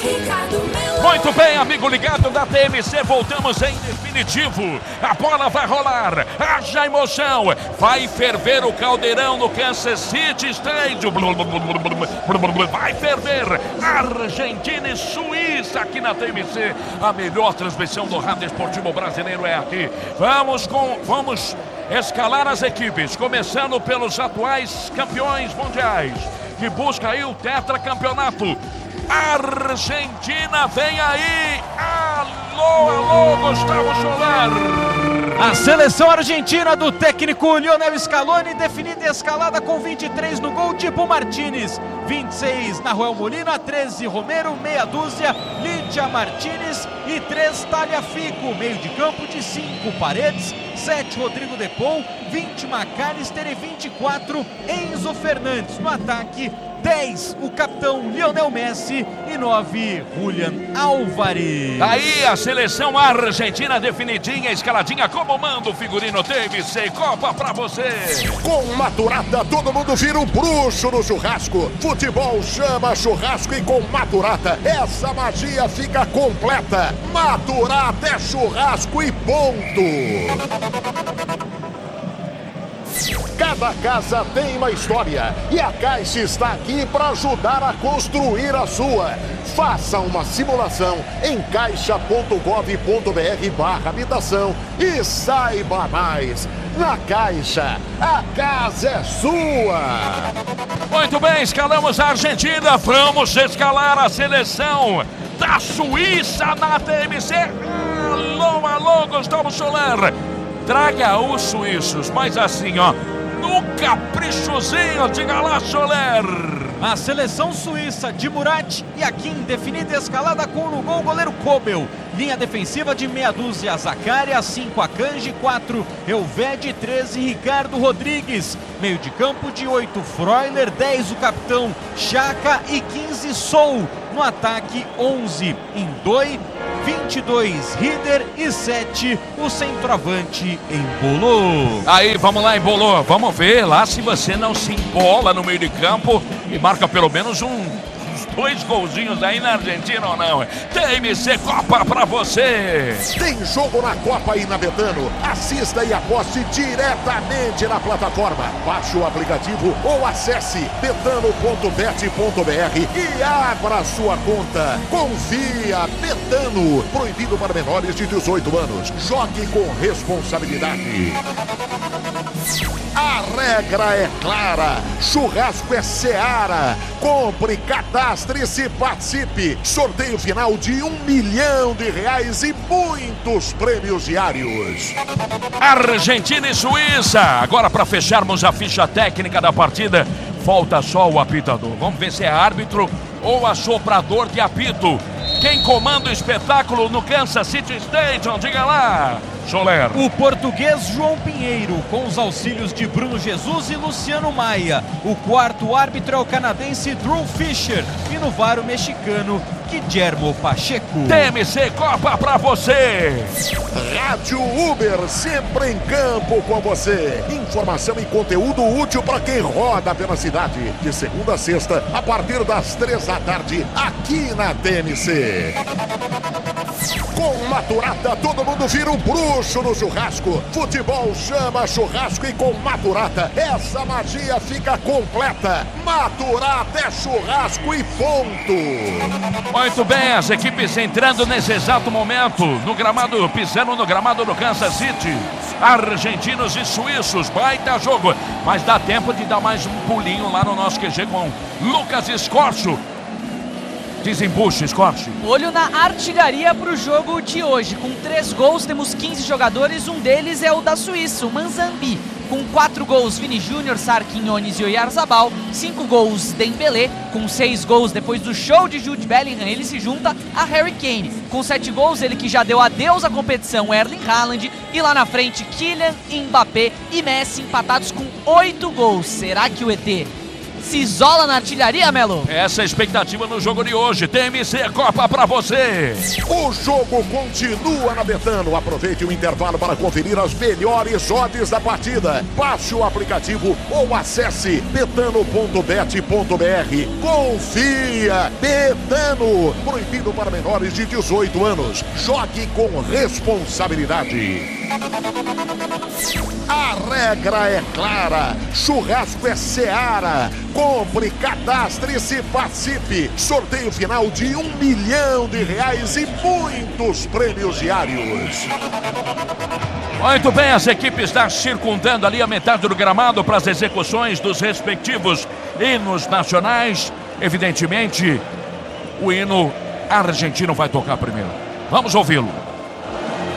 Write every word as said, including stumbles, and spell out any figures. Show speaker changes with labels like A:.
A: Muito bem, amigo ligado da T M C, voltamos em definitivo. A bola vai rolar, haja emoção. Vai ferver o caldeirão no Kansas City Stadium. Vai ferver Argentina e Suíça aqui na T M C. A melhor transmissão do rádio esportivo brasileiro é aqui. Vamos com, vamos escalar as equipes, começando pelos atuais campeões mundiais, que busca aí o tetracampeonato. Argentina vem aí. Alô, alô, Gustavo Soler.
B: A seleção argentina do técnico Lionel Scaloni, definida e escalada com vinte e três no gol, Dibu Martínez, vinte e seis Nahuel Molina, treze Romero, meia dúzia Lidia Martínez e três Tagliafico, meio de campo de cinco Paredes, sete Rodrigo De Paul, vinte McAllister e vinte e quatro Enzo Fernandes. No ataque, dez o capitão Lionel Messi e nove Julián Álvares.
A: Aí a seleção argentina definidinha, escaladinha como manda o figurino T M C. Copa pra você.
C: Com Maturata todo mundo vira um bruxo no churrasco. Futebol chama churrasco e com Maturata essa magia fica completa. Maturata é churrasco e ponto. Cada casa tem uma história e a Caixa está aqui para ajudar a construir a sua. Faça uma simulação em caixa ponto gov ponto br barra habitação e saiba mais. Na Caixa, a casa é sua.
A: Muito bem, escalamos a Argentina, vamos escalar a seleção da Suíça na T M C. Alô, alô, Gustavo Soler. Traga os suíços, mas assim, ó, no caprichozinho, diga lá, Soler.
B: A seleção suíça de Murat e Akin, definida e escalada com no gol o goleiro Kobel. Linha defensiva de meia dúzia Zaccaria, cinco Akanji, quatro Elvedi, treze Ricardo Rodrigues. Meio de campo de oito Freuler, dez o capitão Xhaka e quinze Sou. No ataque, onze Indoi, vinte e dois Rieder e sete o centroavante Embolou.
A: Aí, vamos lá, Embolou, vamos ver lá se você não se embola no meio de campo e marca pelo menos um, uns dois golzinhos aí na Argentina ou não. T M C Copa pra você.
C: Tem jogo na Copa aí na Betano. Assista e aposte diretamente na plataforma. Baixe o aplicativo ou acesse betano ponto bet ponto br e abra a sua conta. Confia, Betano. Proibido para menores de dezoito anos. Jogue com responsabilidade. A regra é clara. Churrasco é Seara. Compre, cadastre-se, participe. Sorteio final de um milhão de reais e muitos prêmios diários.
A: Argentina e Suíça. Agora, para fecharmos a ficha técnica da partida, falta só o apitador. Vamos ver se é árbitro ou assoprador de apito. Quem comanda o espetáculo no Kansas City Stadium? Diga lá, Soler.
B: O português João Pinheiro, com os auxílios de Bruno Jesus e Luciano Maia. O quarto árbitro é o canadense Drew Fisher. E no V A R o mexicano Guillermo Pacheco.
A: T M C Copa pra você.
C: Rádio Uber, sempre em campo com você. Informação e conteúdo útil para quem roda pela cidade. De segunda a sexta, a partir das três da tarde, aqui na T M C. Com Maturata, todo mundo vira um bruxo no churrasco. Futebol chama churrasco e com Maturata, essa magia fica completa. Maturata é churrasco e ponto.
A: Muito bem, as equipes entrando nesse exato momento no gramado, pisando no gramado do Kansas City. Argentinos e suíços, baita jogo. Mas dá tempo de dar mais um pulinho lá no nosso Q G com Lucas Escorcho. Desembuche, Scott.
D: Olho na artilharia para o jogo de hoje. Com três gols, temos quinze jogadores. Um deles é o da Suíça, o Manzambi. Com quatro gols, Vini Júnior, Sarquinhones e Oyarzabal. Cinco gols, Dembélé. Com seis gols, depois do show de Jude Bellingham, ele se junta a Harry Kane. Com sete gols, ele que já deu adeus à competição, Erling Haaland. E lá na frente, Kylian Mbappé e Messi empatados com oito gols. Será que o E T se isola na artilharia, Melo?
A: Essa é a expectativa no jogo de hoje. T M C Copa pra você.
C: O jogo continua na Betano. Aproveite o intervalo para conferir as melhores odds da partida. Baixe o aplicativo ou acesse betano ponto bet ponto br. Confia! Betano! Proibido para menores de dezoito anos. Jogue com responsabilidade. A regra é clara. Churrasco é Seara. Compre, cadastre-se, participe. Sorteio final de um milhão de reais e muitos prêmios diários.
A: Muito bem, as equipes estão circundando ali a metade do gramado para as execuções dos respectivos hinos nacionais. Evidentemente, o hino argentino vai tocar primeiro. Vamos ouvi-lo.